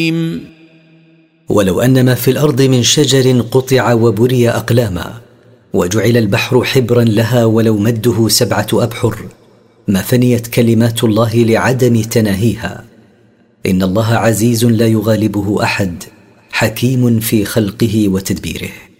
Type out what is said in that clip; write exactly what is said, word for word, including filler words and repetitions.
ولو أن ما في الأرض من شجر قطع وبري أقلاما وجعل البحر حبرا لها ولو مده سبعة أبحر ما فنيت كلمات الله لعدم تناهيها. إن الله عزيز لا يغالبه أحد، حكيم في خلقه وتدبيره.